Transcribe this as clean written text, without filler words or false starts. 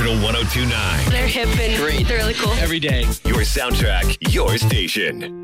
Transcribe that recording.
Original 1029. They're hip and Great. they're really cool. Every day. Your soundtrack, your station.